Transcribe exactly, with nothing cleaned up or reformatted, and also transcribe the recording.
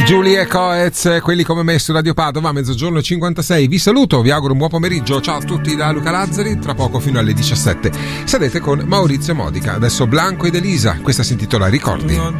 Giulia Coez, quelli come me su Radio Padova, mezzogiorno e cinquantasei. Vi saluto, vi auguro un buon pomeriggio. Ciao a tutti da Luca Lazzari, tra poco fino alle diciassette. Sedete con Maurizio Modica. Adesso Blanco ed Elisa, questa si intitola Ricordi.